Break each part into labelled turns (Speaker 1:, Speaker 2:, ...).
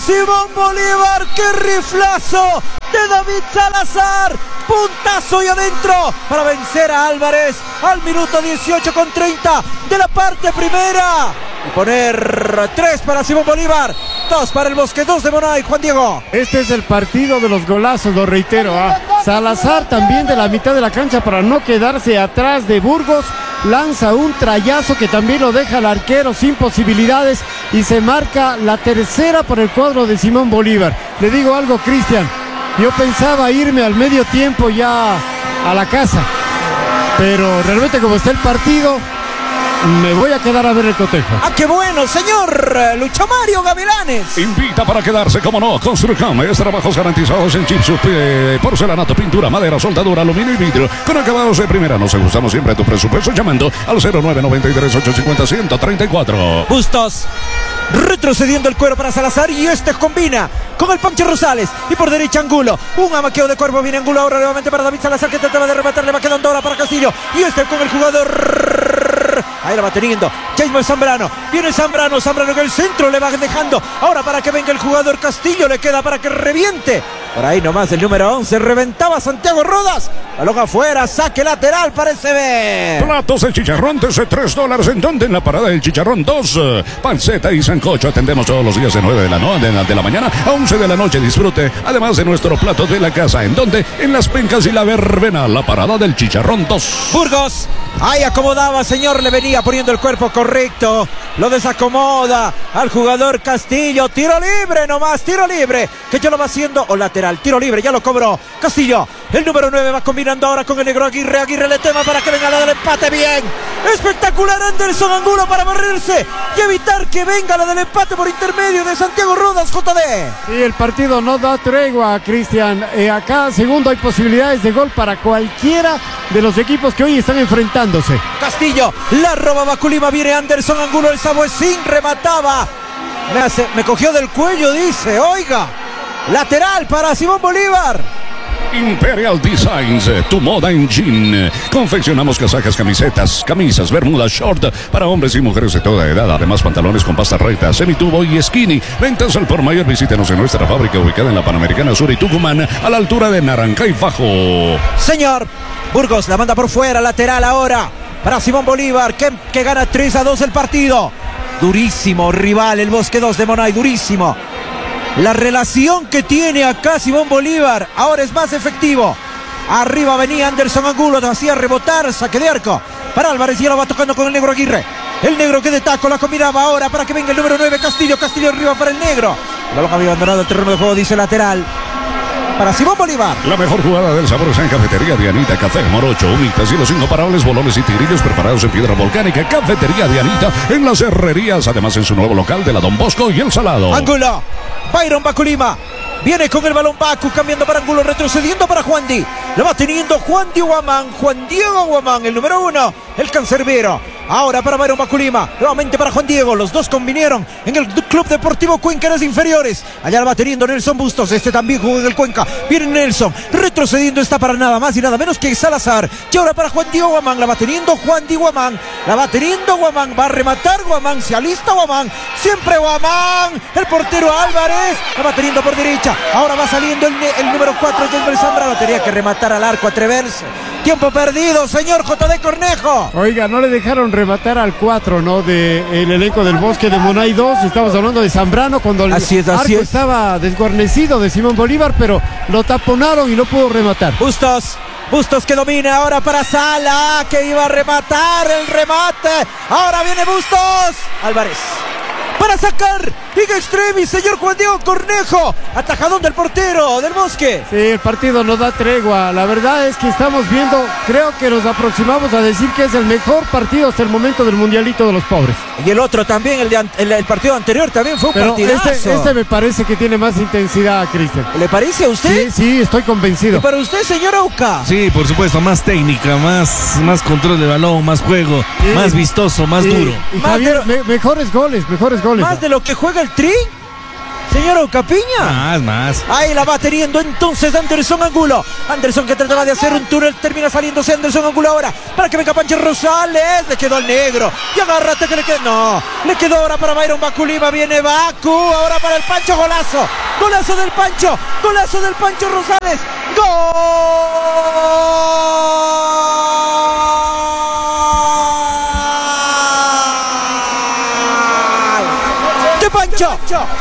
Speaker 1: Simón Bolívar. ¡Qué riflazo de David Salazar! Puntazo y adentro para vencer a Álvarez al minuto 18:30 de la parte primera. Y poner 3 para Simón Bolívar, 2 para el Bosque, 2 de Monay. Juan Diego.
Speaker 2: Este es el partido de los golazos, lo reitero. Salazar también de la mitad de la cancha para no quedarse atrás de Burgos. Lanza un trayazo que también lo deja al arquero sin posibilidades y se marca la tercera por el cuadro de Simón Bolívar. Le digo algo, Cristian. Yo pensaba irme al medio tiempo ya a la casa, pero realmente como está el partido, me voy a quedar a ver el cotejo.
Speaker 1: ¡Ah, qué bueno, señor Lucho Mario Gavilanes!
Speaker 3: Invita para quedarse, como no, Construcam. Trabajos garantizados en chips, porcelanato, pintura, madera, soldadura, aluminio y vidrio. Con acabados de primera. Nos ajustamos siempre a tu presupuesto llamando al 0993-850-134.
Speaker 1: Bustos. Retrocediendo el cuero para Salazar y combina con el Pancho Rosales y por derecha Angulo, un amaqueo de cuerpo, viene Angulo ahora nuevamente para David Salazar que trataba de rematar, le va quedando ahora para Castillo y con el jugador, ahí la va teniendo James Zambrano, viene Zambrano en el centro, le va dejando ahora para que venga el jugador Castillo, le queda para que reviente, por ahí nomás el número 11, reventaba Santiago Rodas, balón afuera, saque lateral para SB.
Speaker 3: Platos de chicharrón desde $3, ¿en dónde? En la parada del Chicharrón 2, panceta y sancocho, atendemos todos los días de 9 de la mañana a 11 de la noche, disfrute, además de nuestro plato de la casa, ¿en dónde? En Las Pencas y la Verbena, la parada del Chicharrón 2.
Speaker 1: Burgos, ahí acomodaba, señor, le venía poniendo el cuerpo correcto, lo desacomoda al jugador Castillo, tiro libre nomás, tiro libre, que ya lo va haciendo, o lateral, tiro libre, ya lo cobró Castillo, el número 9 va combinando ahora con el negro Aguirre le tema para que venga la del empate, bien, espectacular Anderson Angulo para barrerse y evitar que venga la del empate por intermedio de Santiago Rodas, JD.
Speaker 2: Sí, el partido no da tregua, Cristian, acá segundo hay posibilidades de gol para cualquiera de los equipos que hoy están enfrentándose.
Speaker 1: Castillo, la roba Baculima, viene Anderson Angulo, el Sabuesín remataba, me cogió del cuello, dice, oiga, lateral para Simón Bolívar.
Speaker 3: Imperial Designs, tu moda en jean. Confeccionamos casacas, camisetas, camisas, bermudas, short para hombres y mujeres de toda edad. Además, pantalones con pasta recta, semitubo y skinny. Ventas al por mayor. Visítenos en nuestra fábrica ubicada en la Panamericana Sur y Tucumán, a la altura de Naranjal y Fajo.
Speaker 1: Señor Burgos la manda por fuera, lateral ahora para Simón Bolívar, que gana 3-2 el partido. Durísimo rival, el Bosque 2 de Monay, durísimo. La relación que tiene acá Simón Bolívar ahora es más efectivo. Arriba venía Anderson Angulo, hacía rebotar, saque de arco para Álvarez y ya lo va tocando con el negro Aguirre. El negro que de taco la combinaba ahora para que venga el número 9 Castillo. Castillo arriba para el negro. El balón había abandonado el terreno de juego, dice lateral para Simón Bolívar.
Speaker 3: La mejor jugada del sabor está en Cafetería Dianita. Café, morocho, humitas y los incoparables bolones y tigrillos preparados en piedra volcánica. Cafetería Dianita en las herrerías, además en su nuevo local de la Don Bosco y El Salado.
Speaker 1: Angulo, Byron Baculima, viene con el balón Bacu, cambiando para Angulo, retrocediendo para Juan Di. Lo va teniendo Juan Diego Guamán, el número 1, el cancerbero. Ahora para Byron Baculima, nuevamente para Juan Diego, los dos convinieron en el Club Deportivo Cuenca en las inferiores. Allá la va teniendo Nelson Bustos, también jugó en el Cuenca. Viene Nelson, retrocediendo, está para nada más y nada menos que Salazar. Y ahora para Juan Diego Guamán, la va teniendo Juan Di Guamán, va a rematar Guamán, se alista Guamán, siempre Guamán, el portero Álvarez, la va teniendo por derecha. Ahora va saliendo el número 4, James Zambrano, tenía que rematar al arco, atreverse. Tiempo perdido, señor JD Cornejo.
Speaker 2: Oiga, no le dejaron rematar al 4, ¿no? Del elenco del Bosque de Monay 2. Estamos hablando de Zambrano cuando el arco estaba desguarnecido de Simón Bolívar, pero lo taponaron y no pudo rematar.
Speaker 1: Bustos que domina ahora para Sala, que iba a rematar el remate. Ahora viene Bustos. Álvarez para sacar Liga Extremis, señor Juan Diego Cornejo, atajadón del portero del Bosque.
Speaker 2: Sí, el partido no da tregua. La verdad es que estamos viendo, creo que nos aproximamos a decir que es el mejor partido hasta el momento del Mundialito de los Pobres.
Speaker 1: Y el otro también, el partido anterior también fue un partidazo.
Speaker 2: Este me parece que tiene más intensidad, Cristian.
Speaker 1: ¿Le parece a usted?
Speaker 2: Sí, estoy convencido.
Speaker 1: ¿Y para usted, señor Auca?
Speaker 4: Sí, por supuesto, más técnica, más control de balón, más juego, más vistoso, más duro.
Speaker 2: Y Javier, mejores goles.
Speaker 1: ¿Más de lo que juega el Tri? Señor Ocapiña.
Speaker 4: Más.
Speaker 1: Ahí la va teniendo entonces Anderson Angulo. Anderson que trataba de hacer un túnel. Termina saliéndose Anderson Angulo ahora. Para que venga Pancho Rosales. Le quedó al negro. Y agárrate que le quedó. No. Le quedó ahora para Byron Baku Lima. Viene Baku. Ahora para el Pancho. Golazo. Golazo del Pancho. Golazo del Pancho Rosales. ¡Gol! ¡De Pancho!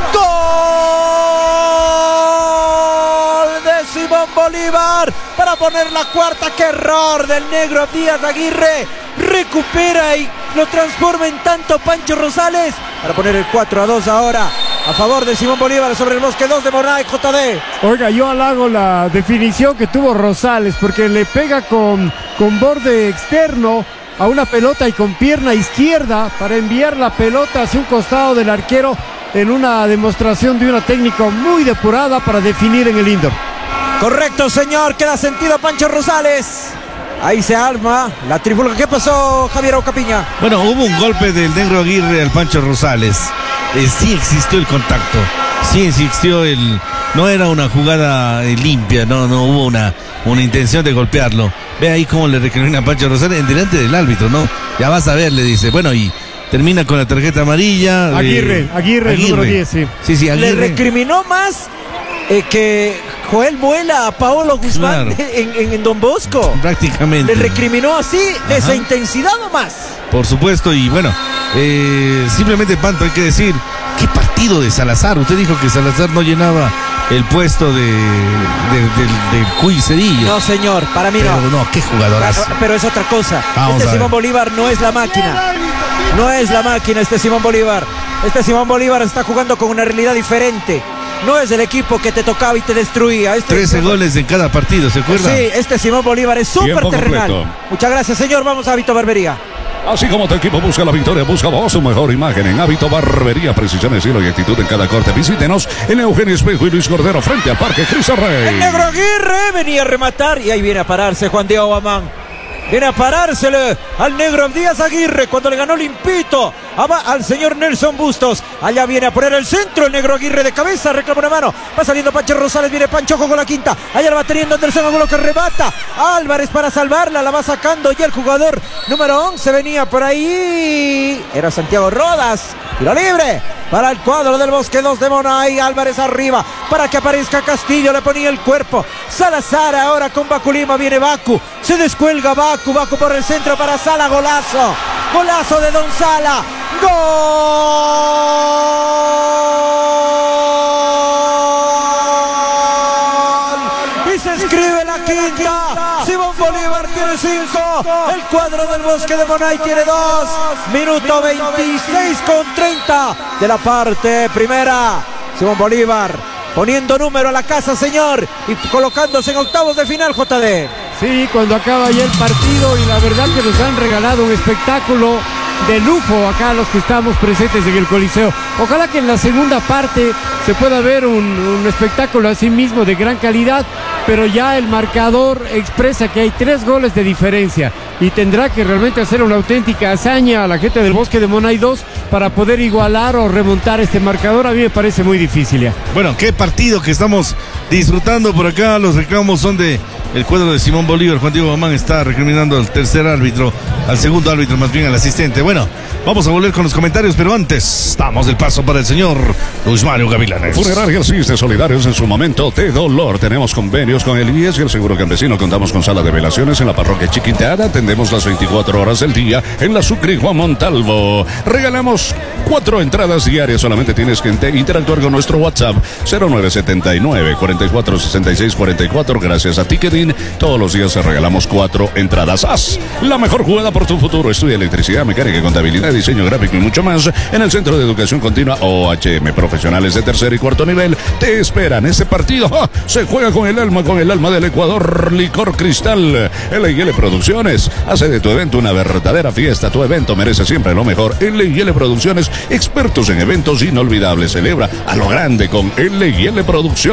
Speaker 1: ¡Gol de Simón Bolívar! Para poner la cuarta. ¡Qué error del negro Díaz Aguirre! Recupera y lo transforma en tanto Pancho Rosales. Para poner el 4-2 ahora. A favor de Simón Bolívar sobre el Bosque 2 de Monay, JD.
Speaker 2: Oiga, yo halago la definición que tuvo Rosales, porque le pega con borde externo a una pelota y con pierna izquierda para enviar la pelota hacia un costado del arquero en una demostración de una técnica muy depurada para definir en el indoor.
Speaker 1: Correcto, señor. Queda sentido Pancho Rosales. Ahí se arma la trifulca. ¿Qué pasó, Javier Ocapiña?
Speaker 4: Bueno, hubo un golpe del negro Aguirre al Pancho Rosales. Sí existió el contacto. Sí existió el... No era una jugada limpia, no hubo una intención de golpearlo. Ve ahí cómo le recrimina a Pancho Rosales en delante del árbitro, ¿no? Ya vas a ver, le dice. Bueno, y termina con la tarjeta amarilla.
Speaker 2: Aguirre, el número 10, sí.
Speaker 4: Sí, Aguirre.
Speaker 1: Le recriminó más que Joel Muela a Paolo Guzmán, claro, en Don Bosco.
Speaker 4: Prácticamente.
Speaker 1: Le recriminó así, de esa intensidad o más.
Speaker 4: Por supuesto, y bueno, simplemente, Panto, hay que decir, qué partido de Salazar. Usted dijo que Salazar no llenaba el puesto del Cuy Cedillo.
Speaker 1: No, señor, para mí
Speaker 4: pero no, qué jugadorazo.
Speaker 1: Pero es otra cosa.
Speaker 4: Vamos
Speaker 1: Simón Bolívar no es la máquina. No es la máquina este Simón Bolívar. Este Simón Bolívar está jugando con una realidad diferente. No es el equipo que te tocaba y te destruía.
Speaker 4: 13 goles en cada partido, ¿se acuerda?
Speaker 1: Sí, este Simón Bolívar es súper terrenal. Completo. Muchas gracias, señor. Vamos a Hábito Barbería.
Speaker 3: Así como tu equipo busca la victoria, busca vos su mejor imagen en Hábito Barbería, precisión, estilo y actitud en cada corte. Visítenos en Eugenio Espejo y Luis Cordero frente al Parque Cristo Rey.
Speaker 1: El negro Aguirre venía a rematar y ahí viene a pararse Juan Diego Guamán. Viene a parársele al negro Díaz Aguirre cuando le ganó limpito al señor Nelson Bustos. Allá viene a poner el centro el negro Aguirre de cabeza, reclama una mano. Va saliendo Pancho Rosales, viene Pancho con la quinta. Allá la va teniendo Anderson Angulo que rebata. Álvarez para salvarla, la va sacando ya el jugador número 11. Venía por ahí. Era Santiago Rodas. Tiro libre para el cuadro del Bosque 2 de Monay. Álvarez arriba para que aparezca Castillo, le ponía el cuerpo. Salazar ahora con Baku Lima, viene Baku. Se descuelga Baku por el centro para Sala, golazo. Golazo de Don Sala. ¡Gol! Y se escribe la quinta. Simón Bolívar tiene 5. El cuadro del Bosque de Monay tiene 2. Minuto 26:30 de la parte primera. Simón Bolívar poniendo número a la casa, señor, y colocándose en octavos de final, JD.
Speaker 2: Sí, cuando acaba ya el partido, y la verdad que nos han regalado un espectáculo de lujo acá a los que estamos presentes en el Coliseo. Ojalá que en la segunda parte se pueda ver un espectáculo así mismo de gran calidad, pero ya el marcador expresa que hay 3 goles de diferencia y tendrá que realmente hacer una auténtica hazaña a la gente del Bosque de Monay 2 para poder igualar o remontar este marcador. A mí me parece muy difícil ya.
Speaker 4: Bueno, qué partido que estamos disfrutando por acá. Los reclamos son de el cuadro de Simón Bolívar. Juan Diego Guamán está recriminando al tercer árbitro, al segundo árbitro, más bien al asistente. Bueno, vamos a volver con los comentarios, pero antes damos el paso para el señor Luis Mario Gavilanes.
Speaker 3: Funeraria Asiste Solidarios en su momento de dolor. Tenemos convenios con el IES y el Seguro Campesino. Contamos con sala de velaciones en la parroquia Chiquinteana. Atendemos las 24 horas del día en la Sucre Juan Montalvo. Regalamos 4 entradas diarias. Solamente tienes que interactuar con nuestro WhatsApp 0979 44 66 44. Gracias a Ticketing. Todos los días te regalamos 4 entradas. Haz la mejor jugada por tu futuro. Estudia electricidad, mecánica, contabilidad, diseño gráfico y mucho más en el Centro de Educación Continua OHM. Profesionales de tercer y cuarto nivel te esperan. Este partido se juega con el alma del Ecuador. Licor Cristal. L&L Producciones hace de tu evento una verdadera fiesta. Tu evento merece siempre lo mejor. L&L Producciones, expertos en eventos inolvidables. Celebra a lo grande con L&L Producciones.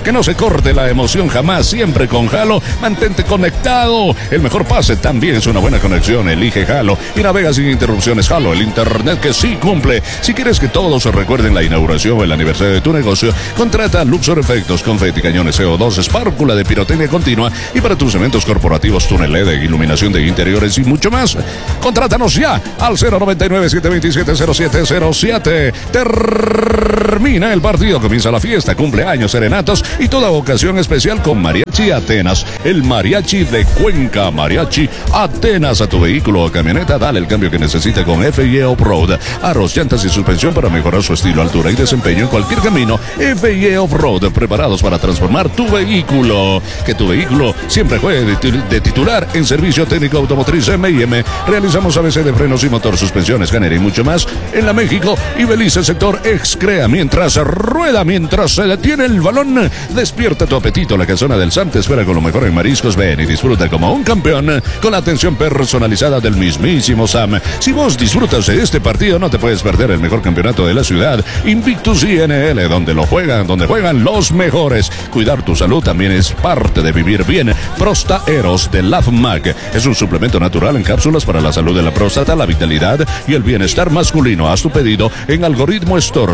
Speaker 3: Que no se corte la emoción jamás, siempre con Halo. Mantente conectado. El mejor pase también es una buena conexión. Elige Halo y navega sin interrupciones. Halo, el internet que sí cumple. Si quieres que todos recuerden la inauguración o el aniversario de tu negocio, contrata Luxor Efectos, confeti, cañones CO2, espárcula de pirotecnia continua y para tus eventos corporativos, túnel LED, iluminación de interiores y mucho más. Contrátanos ya al 099-727-0707. Termina el partido, comienza la fiesta, cumpleaños, serenatos y toda ocasión especial con Mariachi Atenas, el mariachi de Cuenca. Mariachi Atenas. A tu vehículo o camioneta, dale el cambio que necesita con FIE Off-Road. Aros, llantas y suspensión para mejorar su estilo, altura y desempeño en cualquier camino. FIE Off-Road, preparados para transformar tu vehículo. Que tu vehículo siempre juegue de titular en servicio técnico automotriz M&M. Realizamos ABC de frenos y motor, suspensiones, género y mucho más en la México y Belice sector Excrea. Mientras rueda, mientras se detiene el balón, despierta tu apetito. La casona del Sam te espera con lo mejor en mariscos. Ven y disfruta como un campeón con la atención personalizada del mismísimo Sam. Si vos disfrutas de este partido, no te puedes perder el mejor campeonato de la ciudad, Invictus INL, donde juegan los mejores. Cuidar tu salud también es parte de vivir bien. Prosta Eros de LAFMAC es un suplemento natural en cápsulas para la salud de la próstata, la vitalidad y el bienestar masculino. Haz tu pedido en Algoritmo Store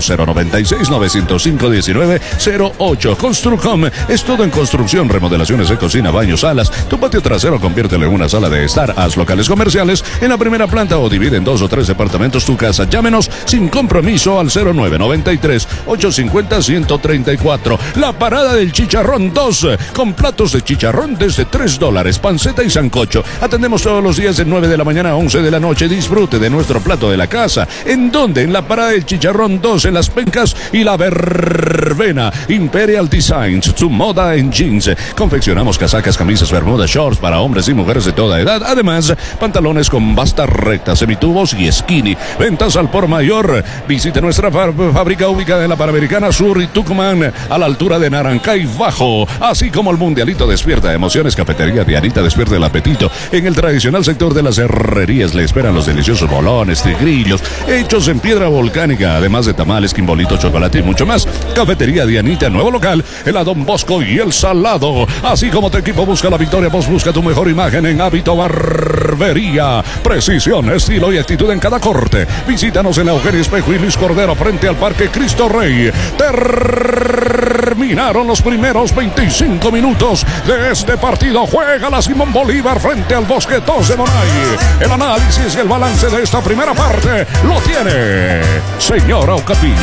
Speaker 3: 096-905-1908. Construcom es todo en construcción, remodelaciones de cocina, baños, salas. Tu patio trasero conviértelo en una sala de estar. Haz locales comerciales en la primera planta o divide en 2 o 3 departamentos tu casa. Llámenos sin compromiso al 0993-850-134. La parada del Chicharrón 2 con platos de chicharrón desde $3, panceta y sancocho. Atendemos todos los días de 9 de la mañana a 11 de la noche. Disfrute de nuestro plato de la casa. ¿En dónde? En la parada del Chicharrón 2, en Las Pencas y la Verbena. Imperial Designs, tu moda en jeans. Confeccionamos casacas, camisas, bermudas, shorts para hombres y mujeres de toda edad. Además, pantalones con basta recta, semitubos y skinny. Ventas al por mayor. Visite nuestra fábrica ubicada en la Panamericana Sur y Tucumán, a la altura de Narancay Bajo. Así como el Mundialito despierta emociones, Cafetería Dianita despierta el apetito. En el tradicional sector de las herrerías le esperan los deliciosos bolones, tigrillos, hechos en piedra volcánica, además de tamales, quimbolito, chocolate y mucho más. Cafetería Dianita, nuevo local, el Don Bosco y el Salado. Así como tu equipo busca la victoria, vos busca tu mejor imagen en Hábito Barbería. Precisión, estilo y actitud en cada corte. Visítanos en Eugenio Espejo y Luis Cordero frente al Parque Cristo Rey. Terminaron los primeros 25 minutos de este partido. Juega la Simón Bolívar frente al Bosquetos de Monay. El análisis y el balance de esta primera parte lo tiene señora Ocapiña.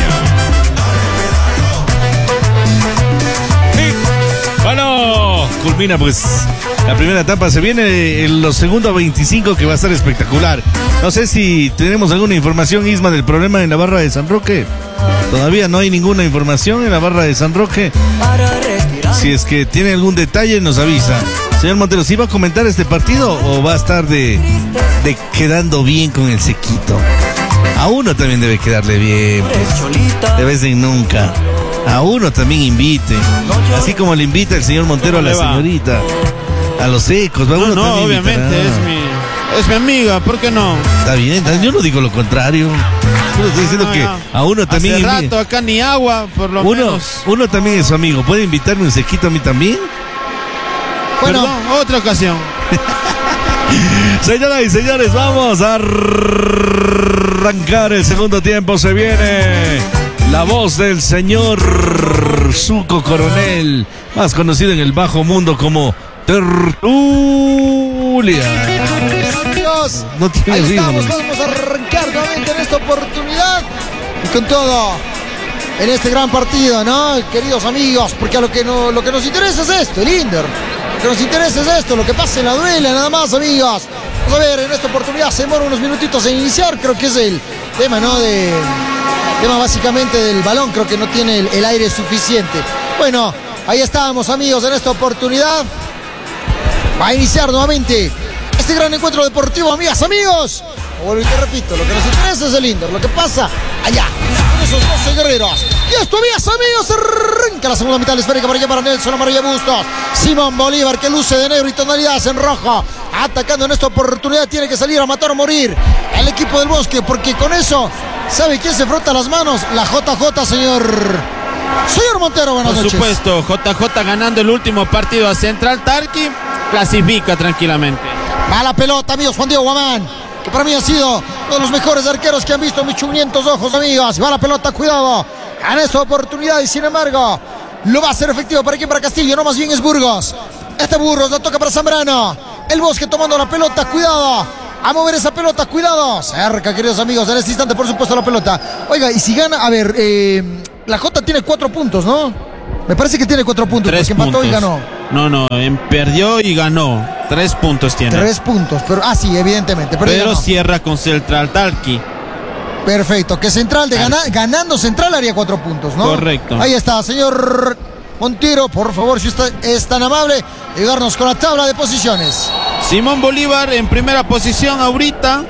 Speaker 4: Bueno, culmina pues la primera etapa. Se viene en los segundos 25 que va a estar espectacular. No sé si tenemos alguna información, Isma, del problema en la barra de San Roque. Todavía no hay ninguna información en la barra de San Roque. Si es que tiene algún detalle, nos avisa. Señor Montero, ¿sí va a comentar este partido o va a estar de quedando bien con el sequito? A uno también debe quedarle bien, pues, de vez en nunca. A uno también invite. Así como le invita el señor Montero a la señorita. A los secos.
Speaker 2: No, obviamente es mi amiga, ¿por qué no?
Speaker 4: Está bien, yo no digo lo contrario. Yo estoy diciendo que a uno también.
Speaker 2: Hace rato acá ni agua, por lo menos.
Speaker 4: Uno también es su amigo. ¿Puede invitarme un sequito a mí también?
Speaker 2: Bueno, perdón, otra ocasión.
Speaker 4: Señoras y señores, vamos a arrancar el segundo tiempo. Se viene la voz del señor Zuko Coronel, más conocido en el bajo mundo como Tertulia.
Speaker 5: Amigos,
Speaker 4: no tiene
Speaker 5: ahí
Speaker 4: ritmo.
Speaker 5: estamos, vamos a arrancar nuevamente en esta oportunidad y con todo en este gran partido, ¿no? Queridos amigos, porque lo que nos interesa es esto, el Inder. Lo que nos interesa es esto, lo que pasa en la duela, nada más, amigos. Vamos a ver, en esta oportunidad se demora unos minutitos en iniciar, creo que es el tema, ¿no? Tema básicamente del balón, creo que no tiene el aire suficiente. Bueno, ahí estamos, amigos, en esta oportunidad. Va a iniciar nuevamente este gran encuentro deportivo, amigas, amigos. Vuelvo y te repito, lo que nos interesa es el Inder, lo que pasa allá, con esos 12 guerreros. Y esto, amigas, amigos, arranca la segunda mitad esférica para allá para Nelson Amarilla Bustos. Simón Bolívar, que luce de negro y tonalidades en rojo, atacando en esta oportunidad. Tiene que salir a matar o morir el equipo del Bosque, porque con eso, ¿sabe quién se frota las manos? La JJ, señor Señor Montero, buenas noches.
Speaker 6: Por supuesto, JJ ganando el último partido a Central Talca, clasifica tranquilamente.
Speaker 5: Va la pelota, amigos, Juan Diego Guamán, que para mí ha sido uno de los mejores arqueros que han visto mis chunientos ojos, amigos. Va la pelota, cuidado, en esta oportunidad y sin embargo, lo va a hacer efectivo. ¿Para quién? Para Castillo, no, más bien es Burgos. Este Burgos la toca para Zambrano. El Bosque tomando la pelota, cuidado. A mover esa pelota, cuidado. Cerca, queridos amigos, en este instante, por supuesto, la pelota. Oiga, y si gana, a ver, la J tiene 4 puntos, ¿no? Me parece que tiene 4 puntos,
Speaker 6: 3
Speaker 5: porque empató
Speaker 6: puntos.
Speaker 5: y ganó.
Speaker 6: No, perdió y ganó. 3 puntos tiene.
Speaker 5: 3 puntos, pero, sí, evidentemente.
Speaker 6: Pero cierra con Central Talca.
Speaker 5: Perfecto, que Central, ganando Central haría 4 puntos, ¿no?
Speaker 6: Correcto.
Speaker 5: Ahí está, señor Montero, por favor, si usted es tan amable, ayudarnos con la tabla de posiciones.
Speaker 6: Simón Bolívar en primera posición ahorita.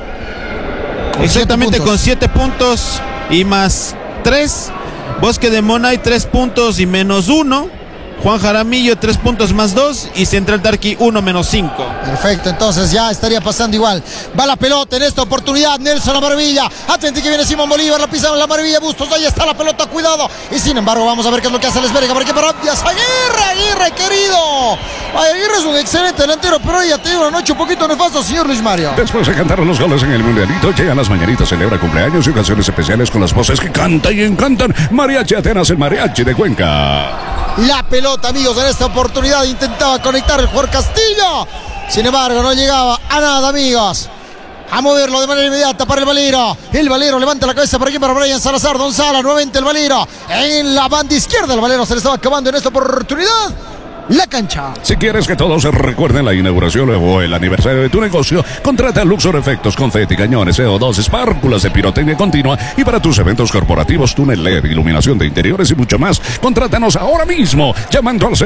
Speaker 5: Con
Speaker 6: Exactamente
Speaker 5: 7
Speaker 6: con 7 puntos y más 3. Bosque de Monay 3 puntos y menos 1. Juan Jaramillo 3 puntos más 2 y Central Talca 1 menos 5.
Speaker 5: Perfecto, entonces ya estaría pasando igual. Va la pelota en esta oportunidad, Nelson La Maravilla. Atente que viene Simón Bolívar, la pisaron La Maravilla, Bustos, ahí está la pelota, cuidado. Y sin embargo, vamos a ver qué es lo que hace Lesberga. Porque para Aguirre, querido. Aguirre es un excelente delantero, pero ella ha tenido una noche un poquito nefasta, señor Luis Mario.
Speaker 3: Después de cantar los goles en el Mundialito, llegan las mañanitas, celebra cumpleaños y ocasiones especiales con las voces que cantan y encantan. Mariachi Atenas, el mariachi de Cuenca.
Speaker 5: La pelota, amigos, en esta oportunidad intentaba conectar el jugador Castillo. Sin embargo, no llegaba a nada, amigos. A moverlo de manera inmediata para el Valero. El Valero levanta la cabeza para aquí, para Brian Salazar. Don Sala, nuevamente el Valero. En la banda izquierda, el Valero se le estaba acabando en esta oportunidad la cancha.
Speaker 3: Si quieres que todos recuerden la inauguración o el aniversario de tu negocio, contrata Luxor Efectos, confeti, cañones, CO2, espárculas de pirotecnia continua y para tus eventos corporativos, túnel LED, iluminación de interiores y mucho más. Contrátanos ahora mismo llamando al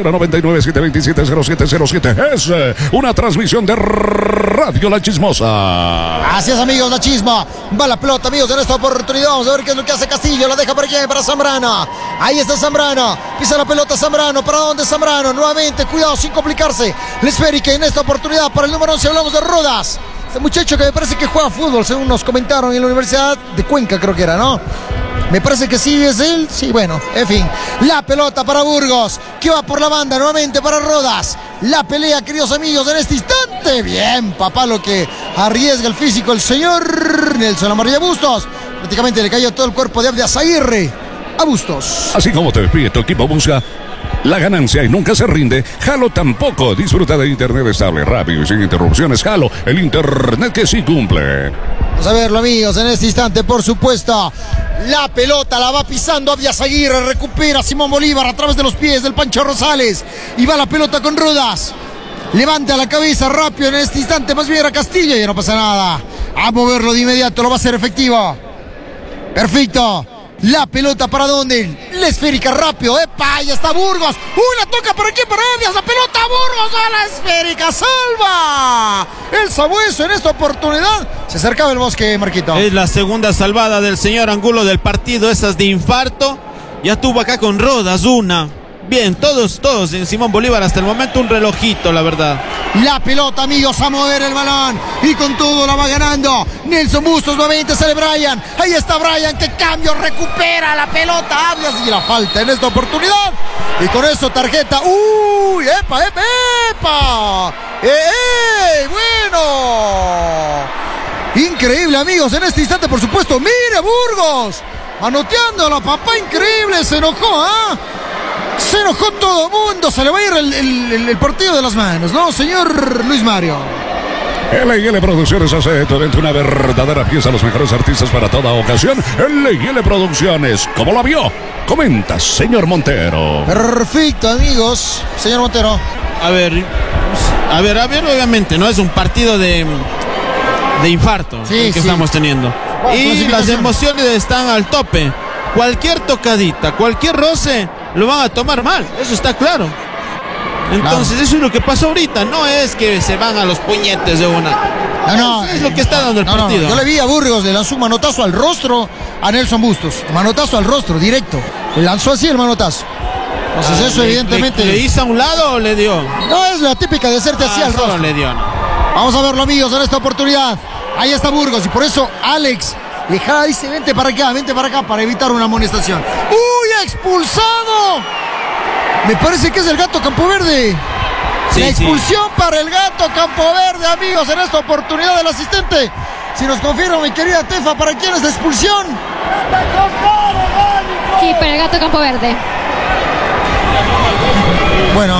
Speaker 3: 099-727-0707. Es una transmisión de Radio La Chismosa.
Speaker 5: Así es, amigos, la chisma. Va la pelota, amigos, en esta oportunidad. Vamos a ver qué es lo que hace Castillo. La deja para quién, para Zambrano. Ahí está Zambrano. Pisa la pelota Zambrano. ¿Para dónde Zambrano? Nuevamente, cuidado sin complicarse. La esférica en esta oportunidad para el número 11. Hablamos de Rodas. Este muchacho que me parece que juega fútbol, según nos comentaron en la Universidad de Cuenca, creo que era, ¿no? Me parece que sí es él. Sí, bueno, en fin. La pelota para Burgos, que va por la banda nuevamente para Rodas. La pelea, queridos amigos, en este instante. Bien, papá, lo que arriesga el físico el señor Nelson Amarilla Bustos. Prácticamente le cayó todo el cuerpo de Abdias Aguirre a Bustos.
Speaker 3: Así como te pide tu equipo busca la ganancia y nunca se rinde, Jalo tampoco. Disfruta de internet estable, rápido y sin interrupciones. Jalo, el internet que sí cumple.
Speaker 5: Vamos a verlo, amigos, en este instante, por supuesto. La pelota la va pisando Abdias Aguirre, recupera Simón Bolívar a través de los pies del Pancho Rosales. Y va la pelota con Rodas. Levanta la cabeza rápido en este instante, más bien a Castillo, y ya no pasa nada. A moverlo de inmediato, lo va a hacer efectivo. Perfecto. La pelota para dónde, la esférica rápido, ¡epa! Ya está Burgos. La toca por aquí, para Abdias, la pelota Burgos a la esférica, salva el sabueso en esta oportunidad. Se acercaba el Bosque, Marquito.
Speaker 6: Es la segunda salvada del señor Angulo del partido, esas de infarto. Ya tuvo acá con Rodas una. Bien, todos en Simón Bolívar hasta el momento un relojito, la verdad.
Speaker 5: La pelota, amigos, a mover el balón. Y con todo la va ganando Nelson Bustos, nuevamente sale Brian. Ahí está Brian, que cambio, recupera la pelota Abdias y la falta en esta oportunidad. Y con eso tarjeta. ¡Uy! ¡Epa! ¡Bueno! Increíble, amigos, en este instante, por supuesto. ¡Mire, Burgos! Manoteando a la papá, increíble, se enojó, ¿ah? Se enojó todo el mundo, se le va a ir el partido de las manos, ¿no, señor Luis Mario?
Speaker 3: L&L Producciones hace esto dentro de una verdadera fiesta, los mejores artistas para toda ocasión. L&L Producciones, ¿cómo la vio? Comenta, señor Montero.
Speaker 5: Perfecto, amigos. Señor Montero.
Speaker 6: A ver, obviamente, ¿no? Es un partido de infarto que estamos teniendo. Y las emociones están al tope. Cualquier tocadita, cualquier roce, lo van a tomar mal, eso está claro. Entonces, eso es lo que pasó ahorita, no es que se van a los puñetes de una. No, es lo que está dando el partido.
Speaker 5: Yo le vi a Burgos, le lanzó un manotazo al rostro a Nelson Bustos. Manotazo al rostro, directo. Le lanzó así el manotazo. Entonces, eso evidentemente.
Speaker 6: ¿Le hizo a un lado o le dio?
Speaker 5: No, es la típica de hacerte así al rostro.
Speaker 6: Le dio, no.
Speaker 5: Vamos a verlo, amigos, en esta oportunidad. Ahí está Burgos, y por eso Alex le dice: vente para acá para evitar una amonestación. ¡Uy! expulsado. Me parece que es el Gato Campoverde.
Speaker 6: Sí,
Speaker 5: la expulsión para el Gato Campoverde, amigos, en esta oportunidad del asistente. Si nos confirma, mi querida Tefa, ¿para quién es la expulsión?
Speaker 7: Sí, para el Gato Campoverde.
Speaker 5: Bueno.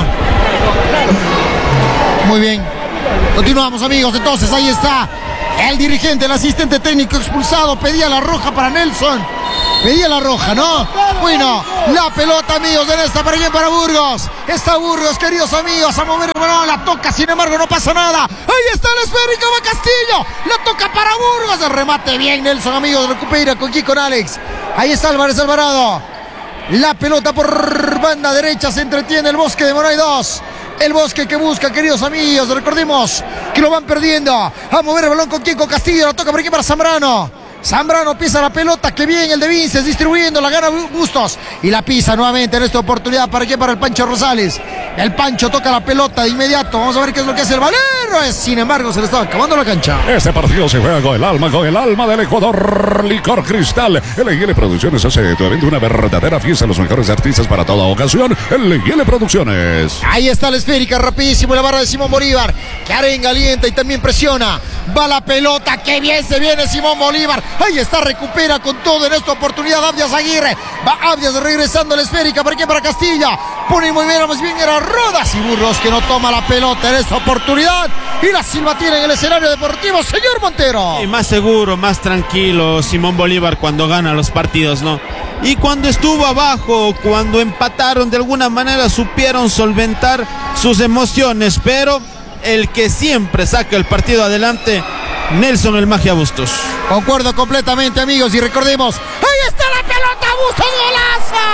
Speaker 5: Muy bien. Continuamos, amigos. Entonces, ahí está el dirigente, el asistente técnico expulsado. Pedía la roja para Nelson. Pedía la roja, ¿no? Bueno, la pelota, amigos, en esta para quién, para Burgos. Está Burgos, queridos amigos, a mover el balón, la toca, sin embargo, no pasa nada. Ahí está la esférica, va Castillo. La toca para Burgos, el remate bien, Nelson, amigos, recupera con Alex. Ahí está Álvarez Alvarado. La pelota por banda derecha, se entretiene el Bosque de Moray 2. El Bosque que busca, queridos amigos, recordemos que lo van perdiendo. A mover el balón con Castillo, la toca por aquí para Zambrano. Zambrano pisa la pelota, que bien el de Vinces distribuyendo, la gana Bustos y la pisa nuevamente en esta oportunidad para el Pancho Rosales. El Pancho toca la pelota de inmediato, vamos a ver qué es lo que hace el Valero. Sin embargo, se le estaba acabando la cancha.
Speaker 3: Este partido se juega con el alma del Ecuador, Licor Cristal. LGL Producciones hace de tu evento una verdadera fiesta, los mejores artistas para toda ocasión. LGL Producciones.
Speaker 5: Ahí está la esférica, rapidísimo, la barra de Simón Bolívar, que arenga, alienta y también presiona. Va la pelota, que bien se viene Simón Bolívar. Ahí está, recupera con todo en esta oportunidad Abdias Aguirre. Va Abdias regresando a la esférica, para Castilla. Pone muy bien, más bien era Rodas y Burgos que no toma la pelota en esta oportunidad. Y la Silva tiene en el escenario deportivo, señor Montero.
Speaker 6: Y más seguro, más tranquilo Simón Bolívar cuando gana los partidos, ¿no? Y cuando estuvo abajo, cuando empataron, de alguna manera supieron solventar sus emociones, pero el que siempre saca el partido adelante, Nelson el Magia Bustos.
Speaker 5: Concuerdo completamente, amigos, y recordemos, ahí está la pelota, Bustos, golazo.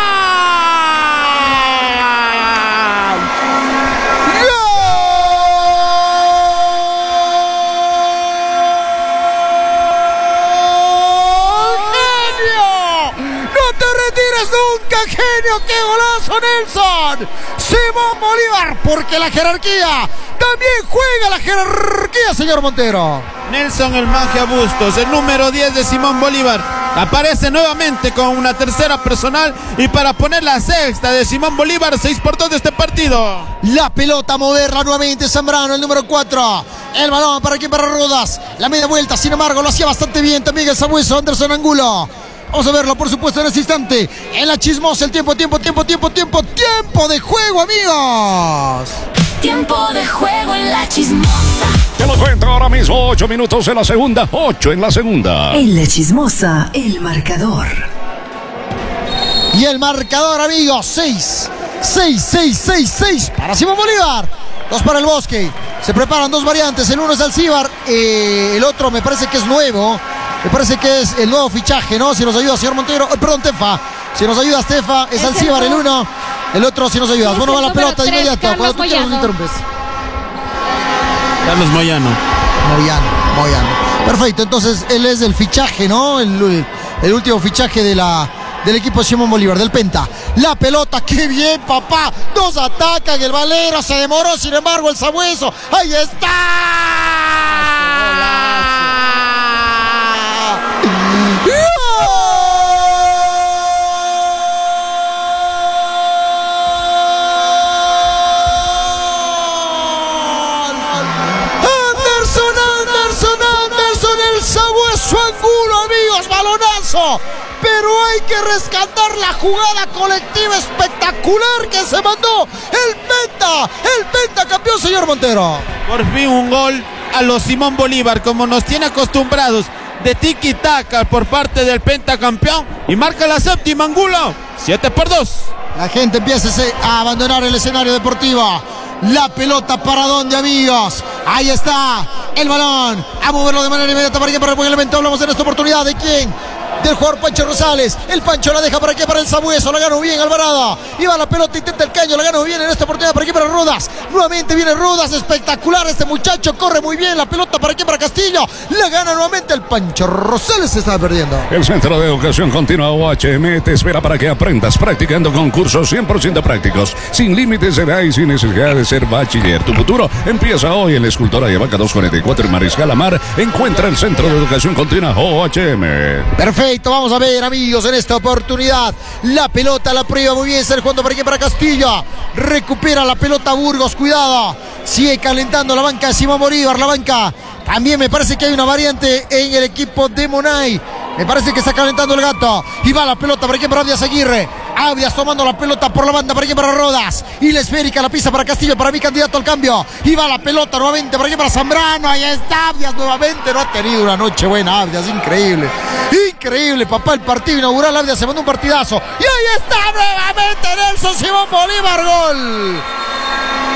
Speaker 5: Nunca, genio, qué golazo, Nelson. Simón Bolívar, porque la jerarquía también juega, la jerarquía, señor Montero.
Speaker 6: Nelson el Magia Bustos, el número 10 de Simón Bolívar, aparece nuevamente con una tercera personal y para poner la sexta de Simón Bolívar, 6-2 de este partido.
Speaker 5: La pelota, moverla nuevamente Zambrano, el número 4. El balón para aquí, para Rodas. La media vuelta, sin embargo, lo hacía bastante bien también el sabueso Anderson Angulo. Vamos a verlo, por supuesto, en este instante. En la chismosa, el tiempo de juego, amigos.
Speaker 8: Tiempo de juego en la chismosa.
Speaker 3: Te lo cuento ahora mismo, 8 minutos en la segunda, 8 en la segunda.
Speaker 8: En la chismosa, el marcador.
Speaker 5: Y el marcador, amigos, 6 para Simón Bolívar. 2 para el Bosque. Se preparan 2 variantes, el uno es Alcíbar, el otro me parece que es nuevo. Me parece que es el nuevo fichaje, ¿no? Si nos ayuda, señor Montero. Perdón, Tefa. Si nos ayuda, Tefa. Es Alcíbar el uno. El otro, si nos ayuda. Sí, bueno, va la pelota de inmediato. Cuando tú quieras, nos interrumpes.
Speaker 6: Carlos Moyano.
Speaker 5: Moyano. Perfecto, entonces él es el fichaje, ¿no? El último fichaje del equipo de Simón Bolívar, del Penta. La pelota, qué bien, papá. Nos atacan, el Valero se demoró, sin embargo, el sabueso. ¡Ahí está! Anderson, el sabueso Angulo, amigos, balonazo. Pero hay que rescatar la jugada colectiva espectacular que se mandó el Penta campeón, señor Montero.
Speaker 6: Por fin un gol a los Simón Bolívar, como nos tiene acostumbrados, de tiki-taka por parte del pentacampeón, y marca la séptima Angulo, 7-2.
Speaker 5: La gente empieza a abandonar el escenario deportivo. La pelota, ¿para dónde, amigos? Ahí está el balón, a moverlo de manera inmediata para que para el evento. Hablamos en esta oportunidad de quién, del jugador Pancho Rosales. El Pancho la deja para aquí, para el Sabueso, la ganó bien Alvarado. Iba la pelota, intenta el caño, la ganó bien en esta oportunidad para aquí, para Rodas. Nuevamente viene Rodas, espectacular este muchacho, corre muy bien. La pelota para aquí, para Castillo, la gana nuevamente el Pancho Rosales, se está perdiendo.
Speaker 3: El Centro de Educación Continua OHM te espera para que aprendas practicando concursos 100% prácticos, sin límites de edad y sin necesidad de ser bachiller. Tu futuro empieza hoy en la Escultora de Vaca 244 en Mariscal Amar. Encuentra el Centro de Educación Continua OHM.
Speaker 5: Perfecto. perfecto. Vamos a ver, amigos, en esta oportunidad. La pelota la prueba muy bien. Sergio jugando para Castillo. Recupera la pelota Burgos. Cuidado. Sigue calentando la banca de Simón Bolívar. La banca. También me parece que hay una variante en el equipo de Monay. Me parece que está calentando el gato. Y va la pelota para Abdias Aguirre. Abdias tomando la pelota por la banda para Rodas. Y la esférica la pisa para Castillo. Para mi candidato al cambio. Y va la pelota nuevamente para Zambrano. Ahí está Abdias nuevamente. No ha tenido una noche buena Abdias. Increíble. Increíble, papá. El partido inaugural. Abdias se mandó un partidazo. Y ahí está nuevamente Nelson Simón Bolívar. Gol.